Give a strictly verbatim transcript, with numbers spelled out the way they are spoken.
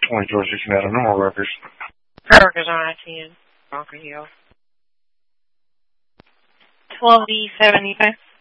twenty George Cincinnati Normal Records. Records on I ten, Bunker Hill. twelve D seventy-five.